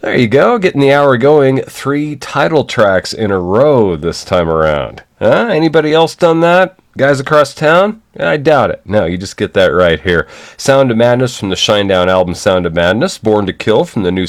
There you go, getting the hour going. 3 title tracks in a row this time around. Huh? Anybody else done that? Guys across town? I doubt it. No, you just get that right here. Sound of Madness from the Shinedown album Sound of Madness. Born to Kill from the new